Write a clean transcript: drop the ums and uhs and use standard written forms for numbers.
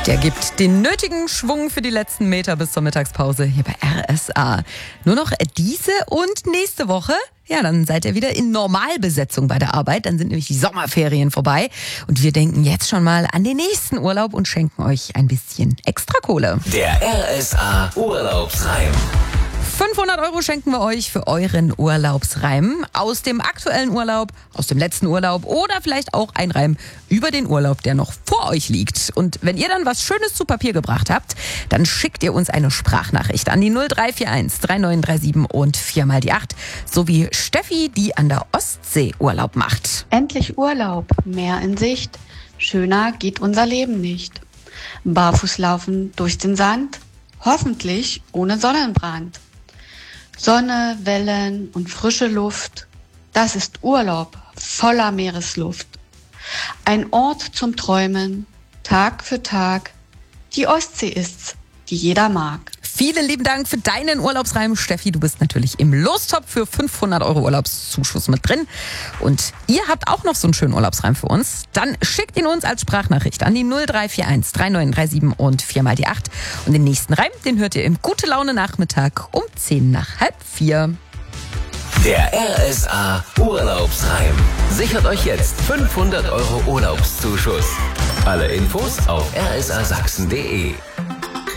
Der gibt den nötigen Schwung für die letzten Meter bis zur Mittagspause hier bei RSA. Nur noch diese und nächste Woche, ja, dann seid ihr wieder in Normalbesetzung bei der Arbeit. Dann sind nämlich die Sommerferien vorbei. Und wir denken jetzt schon mal an den nächsten Urlaub und schenken euch ein bisschen extra Kohle. Der RSA Urlaubsreim. 500 € schenken wir euch für euren Urlaubsreim aus dem aktuellen Urlaub, aus dem letzten Urlaub oder vielleicht auch ein Reim über den Urlaub, der noch vor euch liegt. Und wenn ihr dann was Schönes zu Papier gebracht habt, dann schickt ihr uns eine Sprachnachricht an die 0341 3937 und 4 mal die 8, so wie Steffi, die an der Ostsee Urlaub macht. Endlich Urlaub, Meer in Sicht, schöner geht unser Leben nicht. Barfuß laufen durch den Sand, hoffentlich ohne Sonnenbrand. Sonne, Wellen und frische Luft, das ist Urlaub voller Meeresluft. Ein Ort zum Träumen, Tag für Tag, die Ostsee ist's, die jeder mag. Vielen lieben Dank für deinen Urlaubsreim, Steffi. Du bist natürlich im Lostopf für 500 € Urlaubszuschuss mit drin. Und ihr habt auch noch so einen schönen Urlaubsreim für uns. Dann schickt ihn uns als Sprachnachricht an die 0341 3937 und 4 mal die 8. Und den nächsten Reim, den hört ihr im Gute-Laune-Nachmittag um 3:10. Der RSA Urlaubsreim. Sichert euch jetzt 500 € Urlaubszuschuss. Alle Infos auf rsasachsen.de.